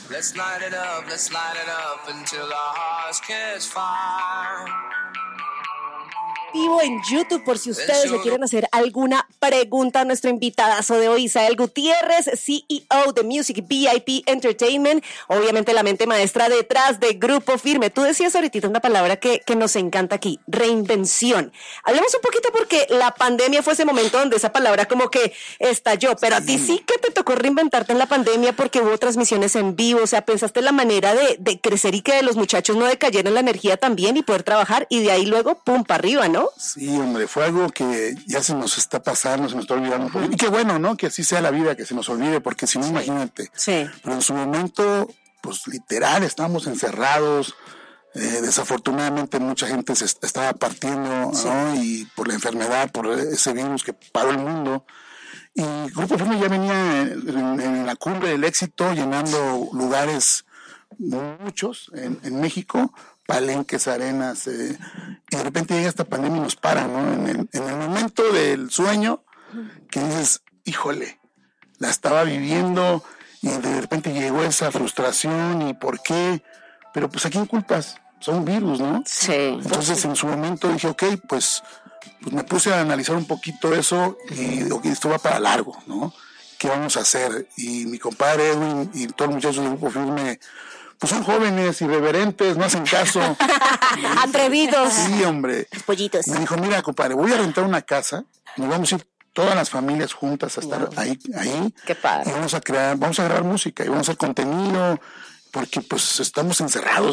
Let's light it up until our hearts catch fire. Vivo en YouTube por si ustedes le quieren hacer alguna pregunta a nuestro invitadazo de hoy, Isael Gutiérrez, CEO de Music VIP Entertainment, obviamente la mente maestra detrás de Grupo Firme. Tú decías ahorita una palabra que nos encanta aquí, reinvención. Hablemos un poquito porque la pandemia fue ese momento donde esa palabra como que estalló, pero a ti sí que te tocó reinventarte en la pandemia porque hubo transmisiones en vivo, o sea, pensaste la manera de crecer y que de los muchachos no decayeran la energía también y poder trabajar y de ahí luego, pum, para arriba, ¿no? Sí, hombre, fue algo que ya se nos está pasando, se nos está olvidando. Y qué bueno, ¿no? Que así sea la vida, que se nos olvide, porque si no, imagínate. Sí. Pero en su momento, pues literal, estábamos encerrados. Desafortunadamente mucha gente se estaba partiendo, sí, ¿no? Y por la enfermedad, por ese virus que paró el mundo. Y Grupo Firme ya venía en la cumbre del éxito, llenando lugares, muchos, en México, palenques, arenas, y de repente llega esta pandemia y nos para, ¿no? En el momento del sueño, que dices, híjole, la estaba viviendo y de repente llegó esa frustración y ¿por qué? Pero pues ¿a quién culpas? Son virus, ¿no? Sí. Entonces en su momento dije, ok, pues me puse a analizar un poquito eso y ok, esto va para largo, ¿no? ¿Qué vamos a hacer? Y mi compadre Edwin y todos los muchachos del Grupo Firme, pues son jóvenes, irreverentes, no hacen caso. Atrevidos. Sí, hombre. Los pollitos. Me dijo, mira, compadre, voy a rentar una casa, nos vamos a ir todas las familias juntas a estar ahí. Qué padre. Y vamos a grabar música y vamos a hacer contenido, porque pues estamos encerrados.